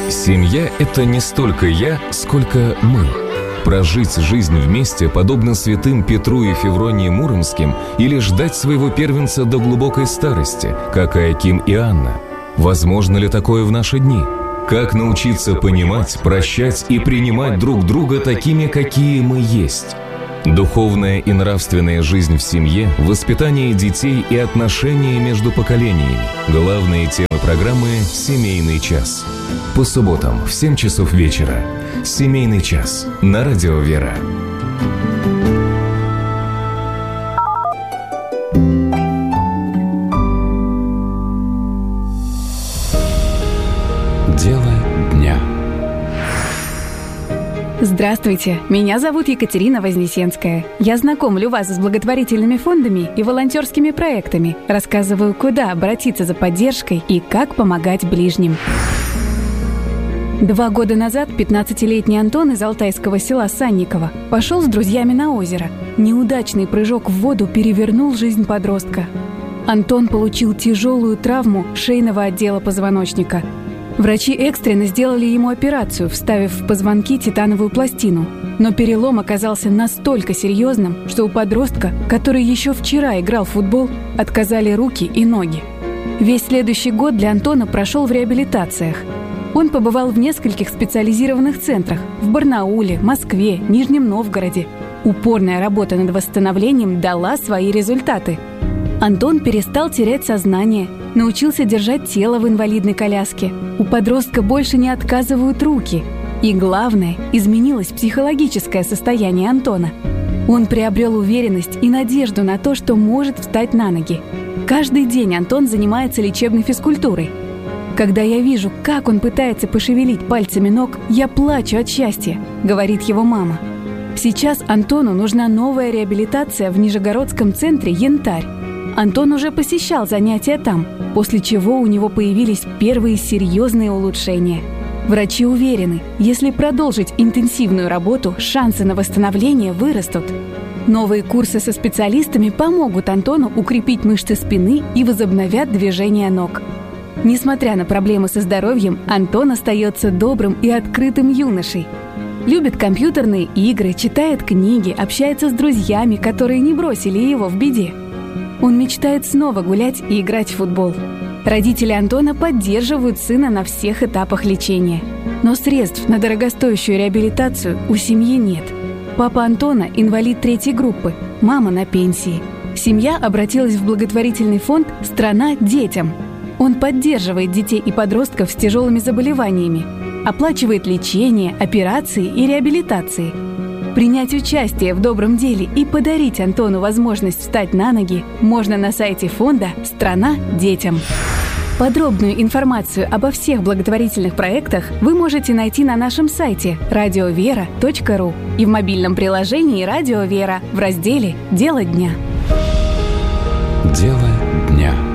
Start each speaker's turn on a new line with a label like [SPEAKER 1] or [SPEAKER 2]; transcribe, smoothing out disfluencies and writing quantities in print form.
[SPEAKER 1] Семья – это не столько я, сколько мы. Прожить жизнь вместе подобно святым Петру и Февронии Муромским или ждать своего первенца до глубокой старости, как Иоаким и Анна? Возможно ли такое в наши дни? Как научиться понимать, прощать и принимать друг друга такими, какие мы есть? Духовная и нравственная жизнь в семье, воспитание детей и отношения между поколениями – главные темы программы «Семейный час». По субботам в 7 часов вечера. «Семейный час» на Радио Вера.
[SPEAKER 2] Дело дня.
[SPEAKER 3] Здравствуйте, меня зовут Екатерина Вознесенская. Я знакомлю вас с благотворительными фондами и волонтерскими проектами, рассказываю, куда обратиться за поддержкой и как помогать ближним. 2 года назад 15-летний Антон из алтайского села Санниково пошел с друзьями на озеро. Неудачный прыжок в воду перевернул жизнь подростка. Антон получил тяжелую травму шейного отдела позвоночника. Врачи экстренно сделали ему операцию, вставив в позвонки титановую пластину. Но перелом оказался настолько серьезным, что у подростка, который еще вчера играл в футбол, отказали руки и ноги. Весь следующий год для Антона прошел в реабилитациях. Он побывал в нескольких специализированных центрах – в Барнауле, Москве, Нижнем Новгороде. Упорная работа над восстановлением дала свои результаты. Антон перестал терять сознание, научился держать тело в инвалидной коляске. У подростка больше не отказывают руки. И главное, изменилось психологическое состояние Антона. Он приобрел уверенность и надежду на то, что может встать на ноги. Каждый день Антон занимается лечебной физкультурой. Когда я вижу, как он пытается пошевелить пальцами ног, я плачу от счастья, говорит его мама. Сейчас Антону нужна новая реабилитация в Нижегородском центре «Янтарь». Антон уже посещал занятия там, после чего у него появились первые серьезные улучшения. Врачи уверены, если продолжить интенсивную работу, шансы на восстановление вырастут. Новые курсы со специалистами помогут Антону укрепить мышцы спины и возобновят движение ног. Несмотря на проблемы со здоровьем, Антон остается добрым и открытым юношей. Любит компьютерные игры, читает книги, общается с друзьями, которые не бросили его в беде. Он мечтает снова гулять и играть в футбол. Родители Антона поддерживают сына на всех этапах лечения. Но средств на дорогостоящую реабилитацию у семьи нет. Папа Антона – инвалид 3-й группы, мама на пенсии. Семья обратилась в благотворительный фонд «Страна детям». Он поддерживает детей и подростков с тяжелыми заболеваниями, оплачивает лечение, операции и реабилитации. Принять участие в добром деле и подарить Антону возможность встать на ноги можно на сайте фонда «Страна детям». Подробную информацию обо всех благотворительных проектах вы можете найти на нашем сайте radiovera.ru и в мобильном приложении «Радио Вера» в разделе «Дело дня».
[SPEAKER 2] Дело дня.